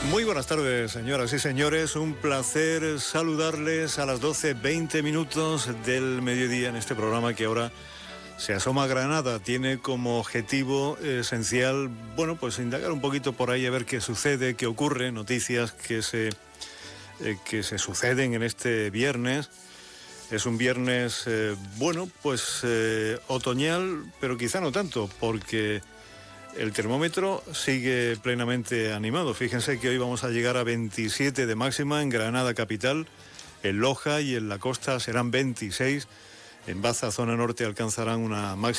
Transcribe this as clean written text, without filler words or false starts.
Muy buenas tardes, señoras y señores. Un placer saludarles a las 12:20 del mediodía en este programa que ahora se asoma a Granada. Tiene como objetivo esencial, bueno, pues indagar un poquito por ahí a ver qué sucede, qué ocurre, noticias que se suceden en este viernes. Es un viernes, bueno, pues otoñal, pero quizá no tanto, porque el termómetro sigue plenamente animado. Fíjense que hoy vamos a llegar a 27 de máxima en Granada capital, en Loja y en la costa serán 26. En Baza, zona norte, alcanzarán una máxima